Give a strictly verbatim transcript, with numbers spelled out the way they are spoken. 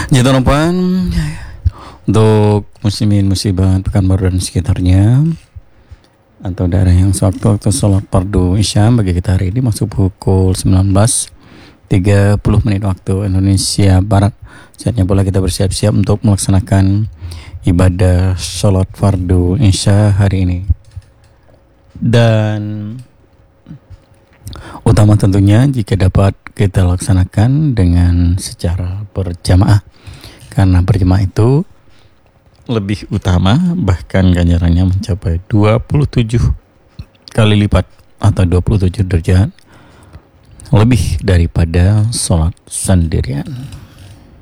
Jatuh untuk muslimin muslimat Pekanbaru dan sekitarnya, atau daerah yang sewaktu-waktu sholat fardu isya bagi kita hari ini masuk pukul sembilan belas tiga puluh menit waktu Indonesia Barat. Saatnya pula kita bersiap-siap untuk melaksanakan ibadah sholat fardu isya hari ini. Dan utama tentunya jika dapat kita laksanakan dengan secara berjamaah, karena berjamaah itu lebih utama, bahkan ganjarannya mencapai dua puluh tujuh kali lipat atau dua puluh tujuh derajat lebih daripada sholat sendirian.